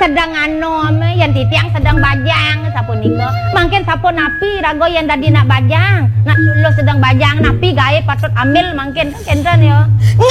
sedang anom yang titiang sedang bajang sapunika mangkin sapun napi rago yang dadi nak bajang nak lo sedang bajang napi gawe patut ambil mangkin kenten ya